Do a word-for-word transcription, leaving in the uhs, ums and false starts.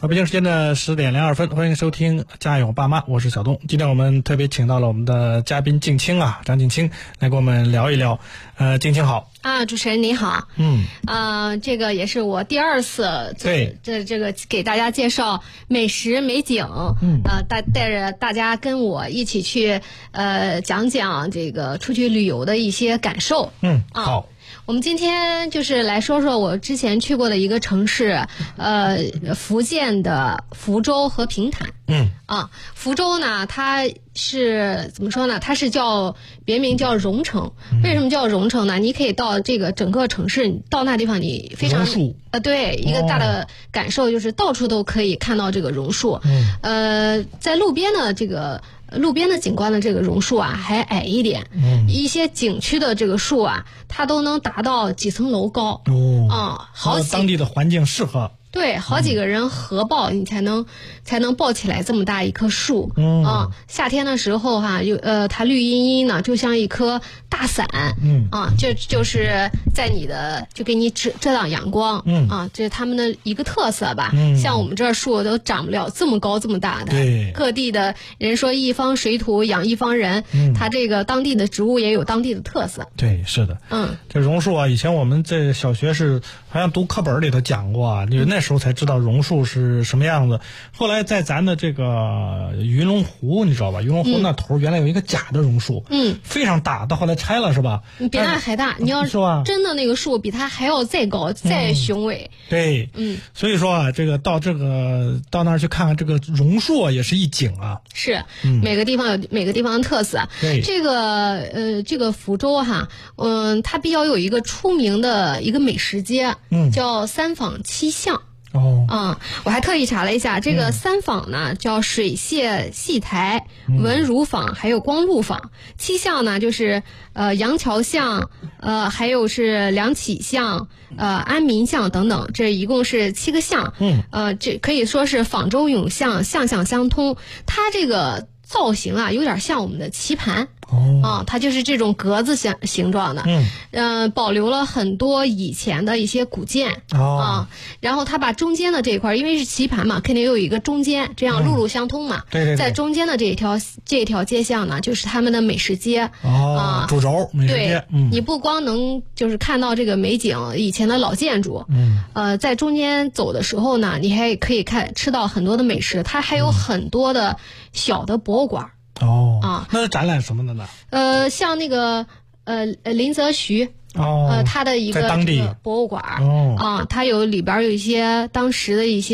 好，北京时间的十点零二分，欢迎收听《家有爸妈》，我是小东。今天我们特别请到了我们的嘉宾静清啊，张静清来跟我们聊一聊。呃，静清好啊，主持人你好。 嗯， 呃，这个也是我第二次对这这个给大家介绍美食美景， 嗯， 呃，带带着大家跟我一起去呃讲讲这个出去旅游的一些感受。 嗯， 啊、 好。 我们今天就是来说说我之前去过的一个城市，呃，福建的福州和平潭。 嗯啊，福州呢，它是怎么说呢？它是叫别名叫蓉城。为什么叫蓉城呢？你可以到这个整个城市，你到那地方你非常榕树呃，对，一个大的感受就是到处都可以看到这个榕树。 嗯， 呃，在路边的这个。路边的景观的这个榕树啊，还矮一点。 嗯， 一些景区的这个树啊，它都能达到几层楼高。 哦， 啊，好几当地的环境适合。 对，好几个人合抱，你才能才能抱起来这么大一棵树。 嗯啊，夏天的时候哈、啊，有呃，它绿茵茵的，就像一棵大伞。 嗯啊，这就是在你的就给你遮遮挡阳光。 嗯啊，这是他们的一个特色吧。 嗯， 像我们这儿树都长不了这么高这么大的。 对， 各地的人说一方水土养一方人， 嗯， 它这个当地的植物也有当地的特色。 对，是的。 嗯， 这榕树啊，以前我们在小学是好像读课本里头讲过啊，就是那时候才知道榕树是什么样子。后来在咱的这个云龙湖，你知道吧？云龙湖那头原来有一个假的榕树， 嗯， 非常大，到后来拆了是吧？ 你比那还大，你要是吧？ 真的那个树比它还要再高、再雄伟。 对， 嗯， 所以说啊，这个到这个到那儿去看看这个榕树啊，也是一景啊。 是， 嗯， 每个地方有每个地方的特色。 对， 这个呃，这个福州哈，嗯，它比较有一个出名的一个美食街， 嗯， 叫三坊七巷。 哦， 嗯，我还特意查了一下，这个三坊呢、嗯、叫水榭戏台、文儒坊，还有光禄坊。七巷呢就是呃杨桥巷，呃还有是梁启巷，呃安民巷等等，这一共是七个巷。 嗯， 呃这可以说是仿州永巷，巷巷相通。它这个造型啊，有点像我们的棋盘。 哦， 啊，它就是这种格子形形状的， 嗯， 呃，保留了很多以前的一些古建。 哦， 啊，然后它把中间的这一块，因为是棋盘嘛，肯定有一个中间，这样路路相通嘛。 嗯、对对对。 在中间的这一条这一条街巷呢，就是他们的美食街。 哦， 啊， 主轴美食街。 对，嗯，你不光能就是看到这个美景，以前的老建筑， 嗯， 呃，在中间走的时候呢，你还可以看吃到很多的美食，它还有很多的小的博物馆。 哦， 啊， 那是展览什么的呢？ 呃，像那个呃林则徐， 哦， 呃，他的一个在当地博物馆， 哦， 啊，它有里边有一些当时的一些。